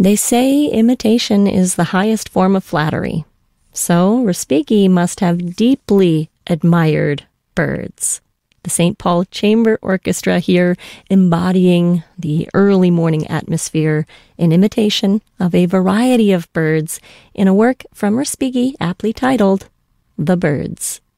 They say imitation is the highest form of flattery. So Respighi must have deeply admired birds. The St. Paul Chamber Orchestra here embodying the early morning atmosphere in imitation of a variety of birds in a work from Respighi aptly titled The Birds.